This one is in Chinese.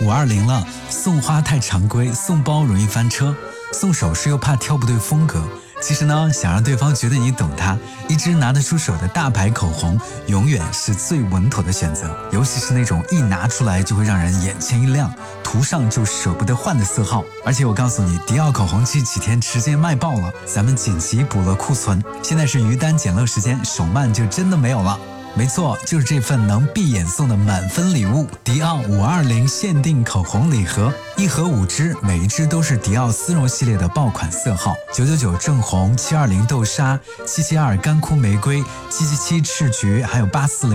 520了，送花太常规，送包容易翻车，送首饰又怕挑不对风格。其实呢，想让对方觉得你懂他，一支拿得出手的大牌口红永远是最稳妥的选择，尤其是那种一拿出来就会让人眼前一亮，涂上就舍不得换的色号。而且我告诉你，迪奥口红这几天直接卖爆了，咱们紧急补了库存，现在是余单捡漏时间，手慢就真的没有了。没错，就是这份能闭眼送的满分礼物，迪奥520限定口红礼盒，一盒5支，每一支都是迪奥丝绒系列的爆款色号，999正红、720豆沙、772干枯玫瑰、777赤橘，还有840